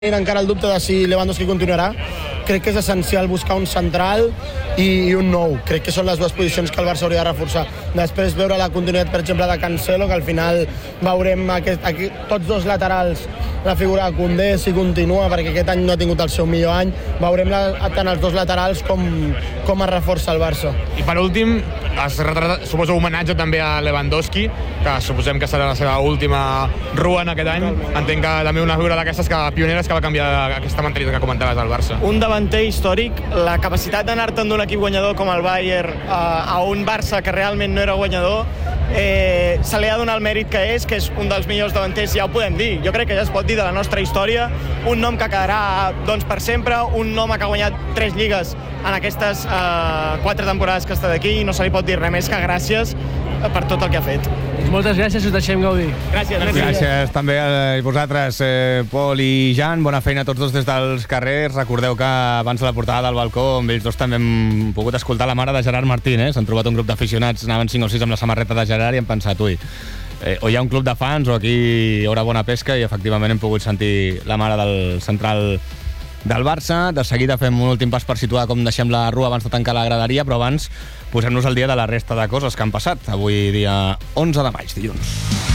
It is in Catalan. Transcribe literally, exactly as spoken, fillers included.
encara el dubte de si Lewandowski continuarà. Crec que és essencial buscar un central i, i un nou. Crec que són les dues posicions que el Barça hauria de reforçar. Després veure la continuïtat, per exemple, de Cancelo, que al final veurem aquest, aquest, tots dos laterals, la figura de Koundé, si continua, perquè aquest any no ha tingut el seu millor any. Veurem la, tant els dos laterals com, com es reforça el Barça. I per últim, es retrata, suposo, homenatge també a Lewandowski, que suposem que serà la seva última rua en aquest any. Entenc que també una figura d'aquestes que, pioneres que va canviar aquesta mentalitat que comentaves al Barça. Un davanter històric, la capacitat d'anar-te'n d'un equip guanyador com el Bayern a, a un Barça que realment no era guanyador, eh, se li ha de donar el mèrit que és, que és un dels millors davanters, ja ho podem dir. Jo crec que ja es pot dir de la nostra història, un nom que quedarà doncs, per sempre, un home que ha guanyat tres lligues en aquestes eh, quatre temporades que està d'aquí, i no se li pot dir res més que gràcies per tot el que ha fet. Moltes gràcies, us deixem gaudir. Gràcies. Gràcies, gràcies també a vosaltres, eh, Pol i Jan. Bona feina a tots dos des dels carrers. Recordeu que abans de la portada del balcó, amb ells dos també hem pogut escoltar la mare de Gerard Martín. Eh? S'han trobat un grup d'aficionats, anaven cinc o sis amb la samarreta de Gerard i hem pensat, ui, eh, o hi ha un club de fans o aquí hi haurà bona pesca, i efectivament hem pogut sentir la mare del central del Barça. De seguida fem un últim pas per situar com deixem la rua abans de tancar la graderia, però abans posem-nos al dia de la resta de coses que han passat avui dia onze de maig, dilluns.